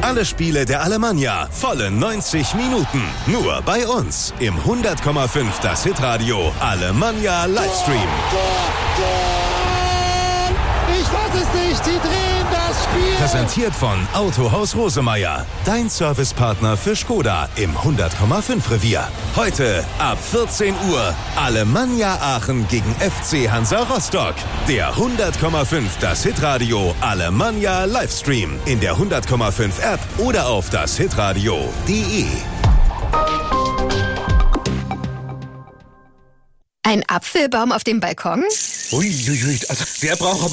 Alle Spiele der Alemannia, volle 90 Minuten. Nur bei uns im 100,5 das Hitradio Alemannia Livestream. Ich weiß es nicht, die drehen das Spiel. Präsentiert von Autohaus Rosemeyer, dein Servicepartner für Skoda im 100,5 Revier. Heute ab 14 Uhr Alemannia Aachen gegen FC Hansa Rostock. Der 100,5 das Hitradio Alemannia Livestream in der 100,5 App oder auf dashitradio.de. Ein Apfelbaum auf dem Balkon? Uiuiui, also der braucht aber